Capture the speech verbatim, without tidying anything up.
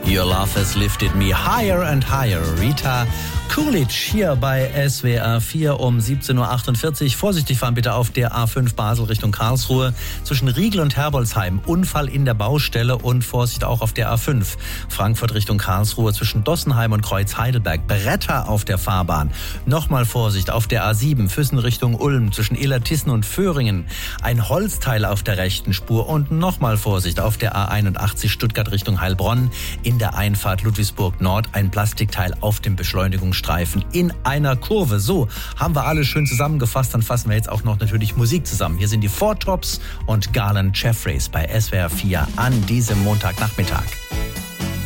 Your Love Has Lifted Me Higher and Higher. Rita Coolidge hier bei S W R vier um siebzehn Uhr achtundvierzig. Vorsichtig fahren bitte auf der A fünf Basel Richtung Karlsruhe. Zwischen Riegel und Herbolzheim Unfall in der Baustelle und Vorsicht auch auf der A fünf. Frankfurt Richtung Karlsruhe zwischen Dossenheim und Kreuz Heidelberg. Bretter auf der Fahrbahn. Nochmal Vorsicht auf der A sieben Füssen Richtung Ulm zwischen Illertissen und Föhringen. Ein Holzteil auf der rechten Spur und nochmal Vorsicht auf der A einundachtzig Stuttgart Richtung Heilbronn. In der Einfahrt Ludwigsburg Nord ein Plastikteil auf dem Beschleunigungsstreifen in einer Kurve. So, haben wir alles schön zusammengefasst. Dann fassen wir jetzt auch noch natürlich Musik zusammen. Hier sind die Four Tops und Garland Jeffreys bei S W R vier an diesem Montagnachmittag.